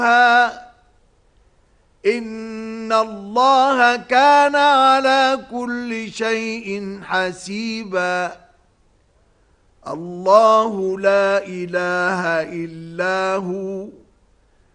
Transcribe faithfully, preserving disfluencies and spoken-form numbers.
إن الله كان على كل شيء حسيبا. الله لا إله إلا هو